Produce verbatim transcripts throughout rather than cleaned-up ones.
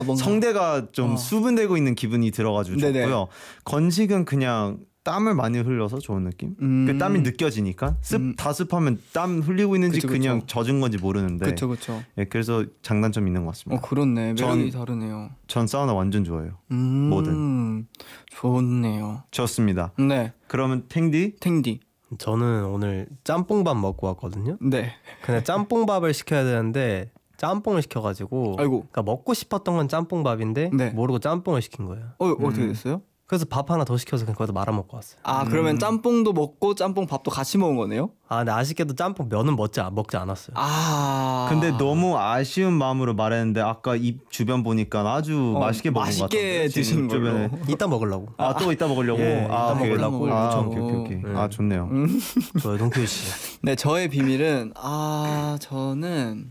뭔가. 성대가 좀 어. 수분되고 있는 기분이 들어가지고 네네. 좋고요. 건식은 그냥 땀을 많이 흘려서 좋은 느낌. 음. 그 땀이 느껴지니까 습 음. 다 습하면 땀 흘리고 있는지 그쵸, 그쵸. 그냥 젖은 건지 모르는데. 그렇죠, 그렇죠. 예, 그래서 장단점 있는 것 어 같습니다. 그렇네. 매력이 전- 다르네요. 전 사우나 완전 좋아해요. 음. 뭐든. 좋네요. 좋습니다. 네. 그러면 탱디 탱디. 저는 오늘 짬뽕밥 먹고 왔거든요. 네. 근데 짬뽕밥을 시켜야 되는데 짬뽕을 시켜가지고 아이고. 그러니까 먹고 싶었던 건 짬뽕밥인데 네. 모르고 짬뽕을 시킨 거예요. 어 어떻게 됐어요? 그래서 밥 하나 더 시켜서 그냥 거기다 말아 먹고 왔어요. 아 그러면 짬뽕도 먹고 짬뽕 밥도 같이 먹은 거네요? 아 근데 아쉽게도 짬뽕 면은 먹지, 먹지 않았어요. 아. 근데 너무 아쉬운 마음으로 말했는데 아까 입 주변 보니까 아주 어, 맛있게 먹은 것 맛있게 같아요. 드신 걸로. 이따 먹으려고. 아 또 이따 먹으려고. 예, 아, 이따 오케이. 먹으려고. 아, 묻혀놓고. 오케이 오케이 오케이. 네. 아 좋네요. 좋아요, 동표 씨. 네, 저의 비밀은 아 저는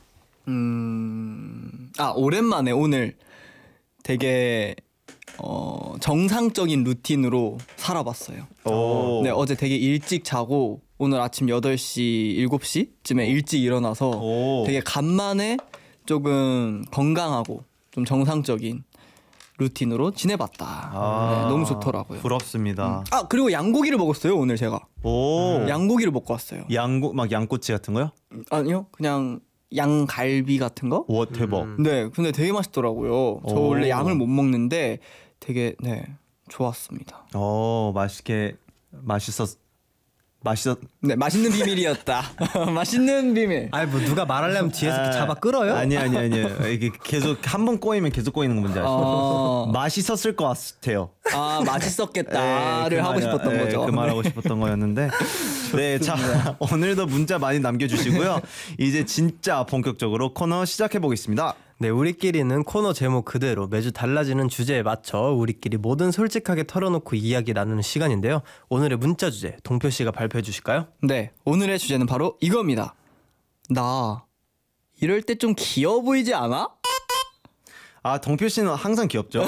음. 아 오랜만에 오늘 되게 어 정상적인 루틴으로 살아봤어요. 오. 네, 어제 되게 일찍 자고 오늘 아침 여덟 시, 일곱 시쯤에 일찍 일어나서 오. 되게 간만에 조금 건강하고 좀 정상적인 루틴으로 지내봤다. 아, 네, 너무 좋더라고요. 부럽습니다. 아 그리고 양고기를 먹었어요 오늘 제가. 오. 양고기를 먹고 왔어요. 양고 막 양꼬치 같은 거요? 아니요, 그냥 양갈비 같은 거. 와 대박. 음. 네, 근데 되게 맛있더라고요. 저 오. 원래 양을 못 먹는데 되게 네 좋았습니다. 어 맛있게 맛있었 맛있었. 네, 맛있는 비밀이었다. 맛있는 비밀. 아니 뭐 누가 말하려면 뒤에서 이렇게 잡아 끌어요? 아니 아니 아니. 이게 계속 한 번 꼬이면 계속 꼬이는 거 뭔지 아시죠? 어. 맛있었을 것 같아요. 아 맛있었겠다를 예, 그 하고 말- 싶었던 예, 거죠. 그 말하고 싶었던 거였는데. 네, 자 오늘도 문자 많이 남겨주시고요. 이제 진짜 본격적으로 코너 시작해 보겠습니다. 네, 우리끼리는 코너 제목 그대로 매주 달라지는 주제에 맞춰 우리끼리 뭐든 솔직하게 털어놓고 이야기 나누는 시간인데요. 오늘의 문자 주제 동표 씨가 발표해 주실까요? 네, 오늘의 주제는 바로 이겁니다. 나 이럴 때 좀 귀여워 보이지 않아? 아 동표 씨는 항상 귀엽죠?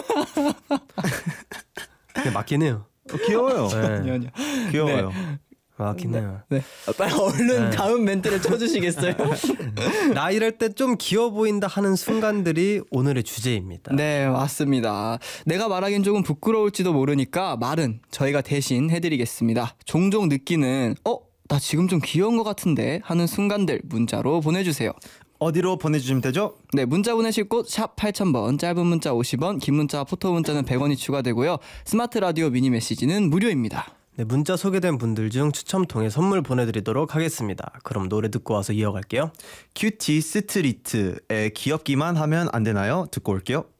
네, 맞긴 해요. 어, 귀여워요. 네, 아니요, 아니요. 귀여워요. 맞긴 해요. 네, 아, 빨리 얼른 네. 다음 멘트를 쳐주시겠어요? 나 이럴 때 좀 귀여워 보인다 하는 순간들이 오늘의 주제입니다. 네, 맞습니다. 내가 말하긴 조금 부끄러울지도 모르니까 말은 저희가 대신 해드리겠습니다. 종종 느끼는 어? 나 지금 좀 귀여운 것 같은데 하는 순간들 문자로 보내주세요. 어디로 보내주시면 되죠? 네, 문자 보내실 곳 샵 팔천 번, 짧은 문자 오십 원, 긴 문자 포토 문자는 백 원이 추가되고요. 스마트 라디오 미니 메시지는 무료입니다. 네, 문자 소개된 분들 중 추첨 통해 선물 보내드리도록 하겠습니다. 그럼 노래 듣고 와서 이어갈게요. 큐티 스트리트의 귀엽기만 하면 안 되나요? 듣고 올게요.